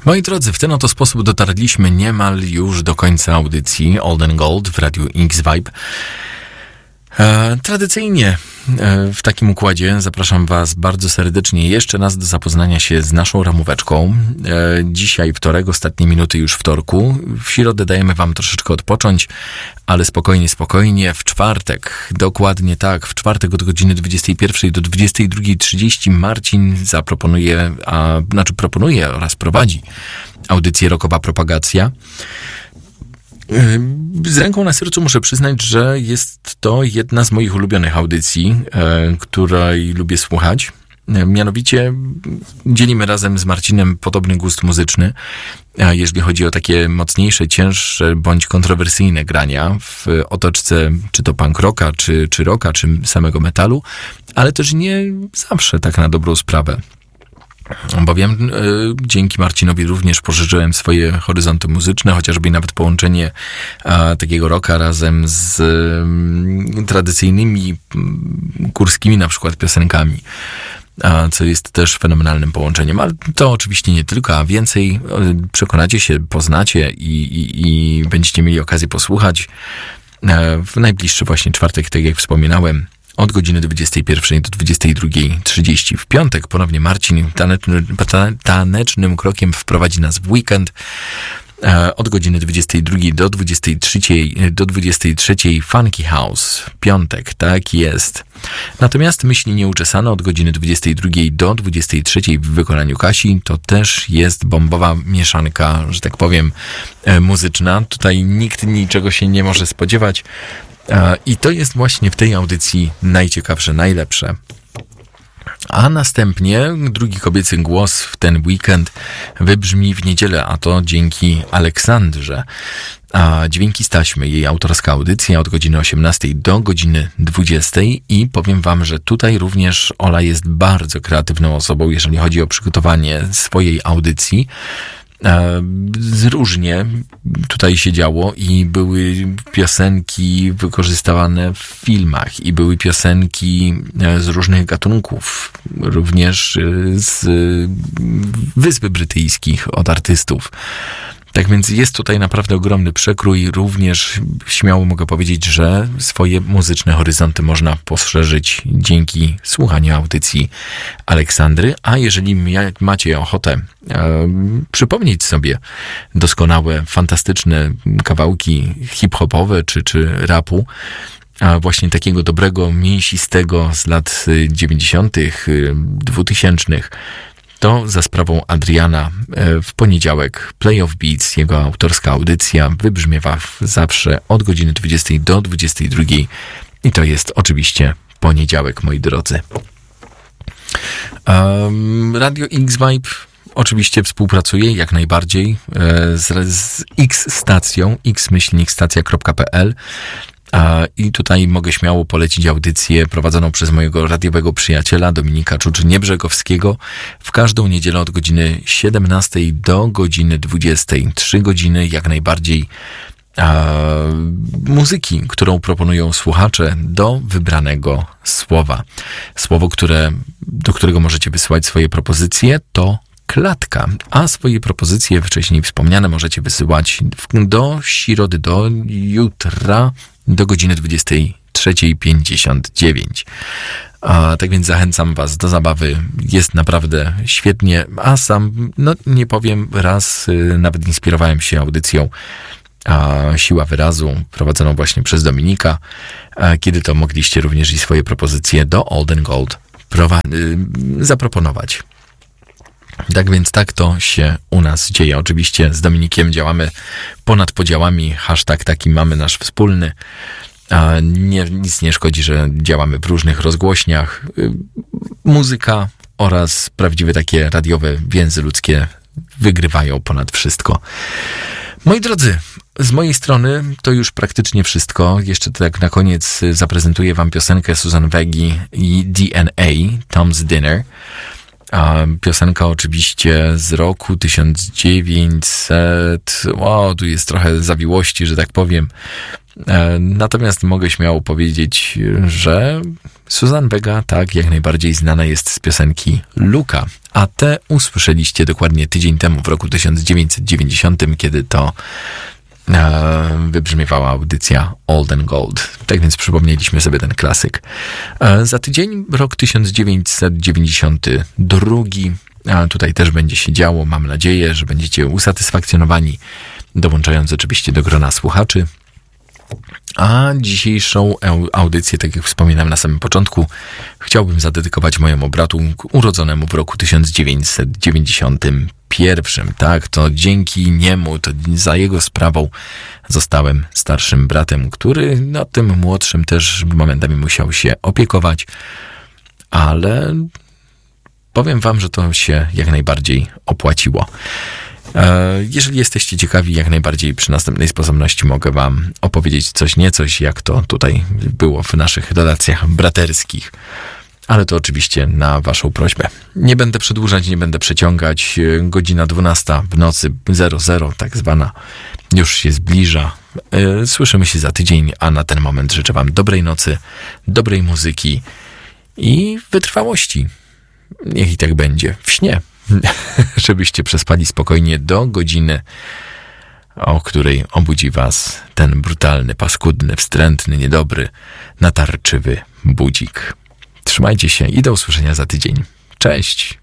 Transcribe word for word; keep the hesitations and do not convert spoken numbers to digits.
Moi drodzy, w ten oto sposób dotarliśmy niemal już do końca audycji Old and Gold w Radiu X-Vibe. E, tradycyjnie e, w takim układzie zapraszam Was bardzo serdecznie jeszcze raz do zapoznania się z naszą ramóweczką. E, dzisiaj wtorek, ostatnie minuty już wtorku. W środę dajemy Wam troszeczkę odpocząć, ale spokojnie, spokojnie. W czwartek, dokładnie tak, w czwartek od godziny dwudziestej pierwszej do dwudziestej drugiej trzydzieści Marcin zaproponuje, a, znaczy proponuje oraz prowadzi audycję Rockowa Propagacja. Z ręką na sercu muszę przyznać, że jest to jedna z moich ulubionych audycji, e, której lubię słuchać. E, mianowicie dzielimy razem z Marcinem podobny gust muzyczny, a jeżeli chodzi o takie mocniejsze, cięższe bądź kontrowersyjne grania w otoczce czy to punk rocka, czy, czy rocka, czy samego metalu, ale też nie zawsze tak na dobrą sprawę. Bowiem y, dzięki Marcinowi również poszerzyłem swoje horyzonty muzyczne, chociażby nawet połączenie a, takiego rocka razem z y, tradycyjnymi y, górskimi na przykład piosenkami, a, co jest też fenomenalnym połączeniem. Ale to oczywiście nie tylko, a więcej y, przekonacie się, poznacie i, i, i będziecie mieli okazję posłuchać y, w najbliższy właśnie czwartek, tak jak wspominałem, od godziny dwudziestej pierwszej do dwudziestej drugiej trzydzieści. W piątek ponownie Marcin taneczny, tanecznym krokiem wprowadzi nas w weekend. Od godziny dwudziestej drugiej do dwudziestej trzeciej, do dwudziestej trzeciej Funky House. Piątek, tak jest. Natomiast myśli nieuczesane od godziny dwudziestej drugiej do dwudziestej trzeciej w wykonaniu Kasi to też jest bombowa mieszanka, że tak powiem, muzyczna. Tutaj nikt niczego się nie może spodziewać. I to jest właśnie w tej audycji najciekawsze, najlepsze. A następnie drugi kobiecy głos w ten weekend wybrzmi w niedzielę, a to dzięki Aleksandrze. A Dźwięki z taśmy, jej autorska audycja od godziny osiemnastej do godziny dwudziestej i powiem Wam, że tutaj również Ola jest bardzo kreatywną osobą, jeżeli chodzi o przygotowanie swojej audycji. Różnie tutaj się działo i były piosenki wykorzystywane w filmach i były piosenki z różnych gatunków, również z Wysp Brytyjskich od artystów. Tak więc jest tutaj naprawdę ogromny przekrój. Również śmiało mogę powiedzieć, że swoje muzyczne horyzonty można poszerzyć dzięki słuchaniu audycji Aleksandry. A jeżeli macie ochotę e, przypomnieć sobie doskonałe, fantastyczne kawałki hip-hopowe czy, czy rapu, a właśnie takiego dobrego, mięsistego z lat dziewięćdziesiątych, dwutysięcznych, to za sprawą Adriana w poniedziałek Play of Beats, jego autorska audycja wybrzmiewa zawsze od godziny dwudziestej do dwudziestej drugiej i to jest oczywiście poniedziałek, moi drodzy. Um, Radio X-Vibe oczywiście współpracuje jak najbardziej z, z X-stacją, x myślnik stacja kropka p l. I tutaj mogę śmiało polecić audycję prowadzoną przez mojego radiowego przyjaciela Dominika Czuczy-Niebrzegowskiego w każdą niedzielę od godziny siedemnastej do godziny dwudziestej. Trzy godziny jak najbardziej a, muzyki, którą proponują słuchacze do wybranego słowa. Słowo, które, do którego możecie wysyłać swoje propozycje, to klatka, a swoje propozycje wcześniej wspomniane możecie wysyłać do środy, do jutra, do godziny dwudziestej trzeciej pięćdziesiąt dziewięć. A, tak więc zachęcam Was do zabawy. Jest naprawdę świetnie, a sam, no nie powiem, raz y, nawet inspirowałem się audycją a, Siła Wyrazu, prowadzoną właśnie przez Dominika, a, kiedy to mogliście również i swoje propozycje do Old and Gold prowa- y, zaproponować. Tak więc tak to się u nas dzieje. Oczywiście z Dominikiem działamy ponad podziałami. Hashtag taki mamy nasz wspólny. A nie, nic nie szkodzi, że działamy w różnych rozgłośniach. Muzyka oraz prawdziwe takie radiowe więzy ludzkie wygrywają ponad wszystko. Moi drodzy, z mojej strony to już praktycznie wszystko. Jeszcze tak na koniec zaprezentuję Wam piosenkę Susan Wegi i D N A, Tom's Dinner. A piosenka oczywiście z roku tysiąc dziewięćset... O, tu jest trochę zawiłości, że tak powiem. Natomiast mogę śmiało powiedzieć, że Suzanne Vega tak jak najbardziej znana jest z piosenki Luka, a te usłyszeliście dokładnie tydzień temu w roku tysiąc dziewięćset dziewięćdziesiątym, kiedy to e, wybrzmiewała audycja Old and Gold. Tak więc przypomnieliśmy sobie ten klasyk. E, za tydzień rok tysiąc dziewięćset dziewięćdziesiąty drugi. A tutaj też będzie się działo. Mam nadzieję, że będziecie usatysfakcjonowani, dołączając oczywiście do grona słuchaczy. A dzisiejszą audycję, tak jak wspominałem na samym początku, chciałbym zadedykować mojemu bratu urodzonemu w roku tysiąc dziewięćset dziewięćdziesiątym pierwszym. Tak, to dzięki niemu, to za jego sprawą zostałem starszym bratem, który no, tym młodszym też momentami musiał się opiekować, ale powiem wam, że to się jak najbardziej opłaciło. Jeżeli jesteście ciekawi, jak najbardziej przy następnej sposobności mogę wam opowiedzieć coś niecoś, jak to tutaj było w naszych relacjach braterskich. Ale to oczywiście na waszą prośbę. Nie będę przedłużać, nie będę przeciągać. Godzina dwunasta w nocy, zero zero tak zwana, już się zbliża. Słyszymy się za tydzień, a na ten moment życzę wam dobrej nocy, dobrej muzyki i wytrwałości. Niech i tak będzie. W śnie. Żebyście przespali spokojnie do godziny, o której obudzi was ten brutalny, paskudny, wstrętny, niedobry, natarczywy budzik. Trzymajcie się i do usłyszenia za tydzień. Cześć!